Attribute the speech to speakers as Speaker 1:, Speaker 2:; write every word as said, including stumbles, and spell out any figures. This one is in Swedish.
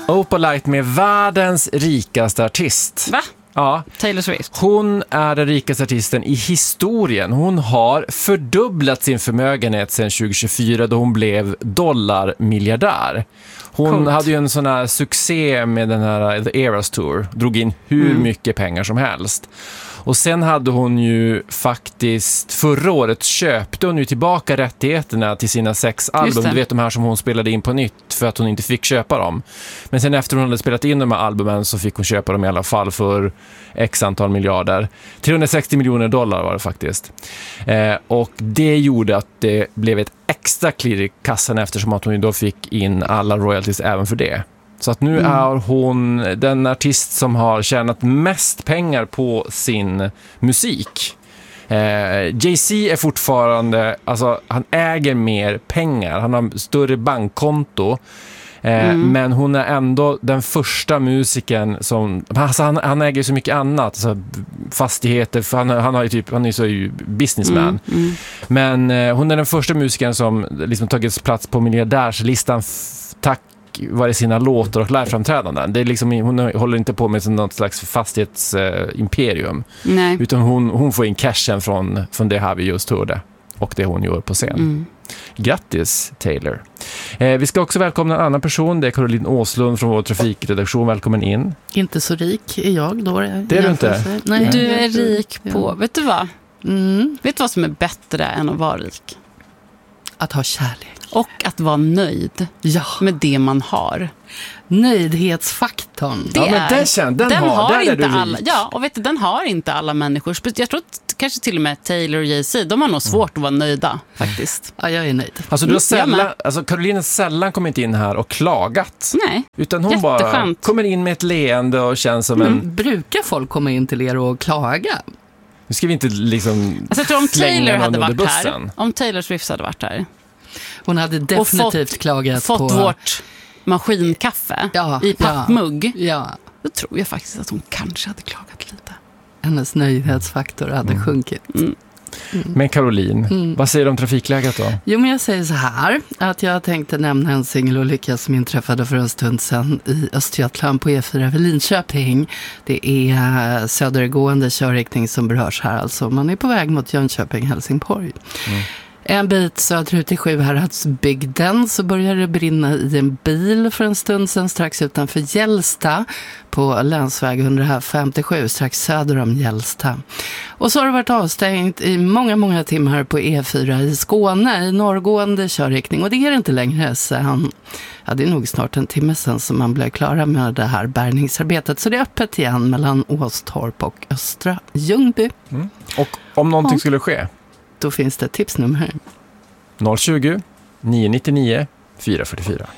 Speaker 1: Opalite med världens rikaste artist.
Speaker 2: Va?
Speaker 1: Ja.
Speaker 2: Taylor Swift.
Speaker 1: Hon är den rikaste artisten i historien. Hon har fördubblat sin förmögenhet sedan tjugo tjugofyra då hon blev dollarmiljardär. Hon Coolt. hade ju en sån här succé med den här The Eras Tour. Drog in hur mm. mycket pengar som helst. Och sen hade hon ju faktiskt förra året köpte hon ju tillbaka rättigheterna till sina sex album. Du vet de här som hon spelade in på nytt för att hon inte fick köpa dem. Men sen efter hon hade spelat in de här albumen så fick hon köpa dem i alla fall för x antal miljarder. trehundrasextio miljoner dollar var det faktiskt. Eh, och det gjorde att det blev ett extra klirr i kassan eftersom att hon ju då fick in alla royalties även för det. Så att nu mm. är hon den artist som har tjänat mest pengar på sin musik. Eh, Jay-Z är fortfarande, alltså han äger mer pengar, han har större bankkonto. Eh, mm. Men hon är ändå den första musiken som, alltså han, han äger så mycket annat, alltså fastigheter, för han, han har ju typ, han är så ju businessman. Mm. Mm. Men eh, hon är den första musiken som liksom tagits plats på miljardärslistan f- tack var det sina låtar och liveframträdanden. Det är liksom, hon håller inte på med något slags fastighetsimperium. Uh, utan hon, hon får in cashen från, från det här vi just hörde och det hon gör på scen. Mm. Grattis Taylor. Eh, vi ska också välkomna en annan person. Det är Caroline Åslund från vår trafikredaktion. Välkommen in.
Speaker 3: Inte så rik är jag då.
Speaker 1: Det är du inte?
Speaker 2: Nej. Du är rik på, ja. Vet du vad? Mm. Vet du vad som är bättre än att vara rik?
Speaker 3: Att ha kärlek.
Speaker 2: Och att vara nöjd ja. med det man har.
Speaker 3: Nöjdhetsfaktorn.
Speaker 2: Det
Speaker 1: ja, men den, känner, den,
Speaker 2: den
Speaker 1: har,
Speaker 2: har
Speaker 1: där
Speaker 2: inte alla. Ja, och vet du, den har inte alla människor. Jag tror att kanske till och med Taylor och Jay-Z, de har nog svårt mm. att vara nöjda faktiskt.
Speaker 3: Ja, jag är nöjd.
Speaker 1: Alltså du har sällan, alltså Caroline sällan kommit in här och klagat.
Speaker 2: Nej.
Speaker 1: Utan hon bara kommer in med ett leende och känns som
Speaker 3: mm.
Speaker 1: en...
Speaker 3: Brukar folk komma in till er och klaga?
Speaker 1: Nu ska vi inte liksom
Speaker 2: alltså, jag tror om Taylor hade varit
Speaker 1: bussen.
Speaker 2: här, om Taylor Swift hade varit här.
Speaker 3: Hon hade definitivt fått, klagat
Speaker 2: fått
Speaker 3: på...
Speaker 2: Fått vårt maskinkaffe ja, i pappmugg.
Speaker 3: Ja, ja.
Speaker 2: Då tror jag faktiskt att hon kanske hade klagat lite.
Speaker 3: Hennes nöjdhetsfaktor hade mm. sjunkit. Mm.
Speaker 1: Mm. Men Caroline, mm. vad säger du om trafikläget då?
Speaker 3: Jo, men jag säger så här, att jag tänkte nämna en singelolycka som inträffade för en stund sedan i Östergötland på E fyra vid Linköping. Det är södergående körriktning som berörs här, alltså man är på väg mot Jönköping, Helsingborg. Mm. En bit söderut i Sjuhäradsbygden så började det brinna i en bil för en stund sedan strax utanför Gällsta på länsväg etthundrafemtiosju strax söder om Gällsta. Och så har det varit avstängt i många, många timmar på E fyra i Skåne i norrgående körriktning och det är inte längre sedan, ja det är nog snart en timme sedan som man blev klara med det här bärgningsarbetet. Så det är öppet igen mellan Åstorp och Östra Ljungby. Mm.
Speaker 1: Och om någonting
Speaker 3: ja.
Speaker 1: skulle ske?
Speaker 3: Då finns det tipsnummer.
Speaker 1: noll tjugo, nio nittionio, fyra fyrtiofyra.